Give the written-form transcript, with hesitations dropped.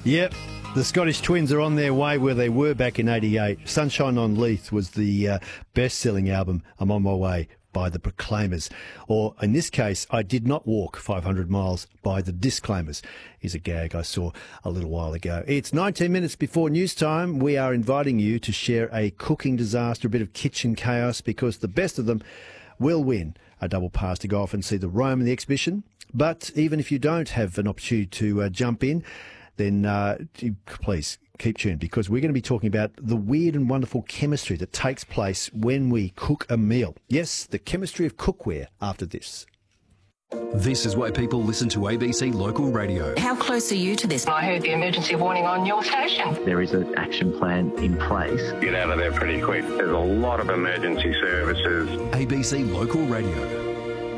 Yep, the Scottish Twins are on their way where they were back in '88. Sunshine on Leith was the best-selling album, I'm On My Way, by the Proclaimers. Or, in this case, I Did Not Walk 500 Miles by the Disclaimers, is a gag I saw a little while ago. It's 19 minutes before news time. We are inviting you to share a cooking disaster, a bit of kitchen chaos, because the best of them will win a double pass to go off and see the Rome and the exhibition. But even if you don't have an opportunity to jump in, then please keep tuned, because we're going to be talking about the weird and wonderful chemistry that takes place when we cook a meal. Yes, the chemistry of cookware after this. This is why people listen to ABC Local Radio. How close are you to this? I heard the emergency warning on your station. There is an action plan in place. Get out of there pretty quick. There's a lot of emergency services. ABC Local Radio.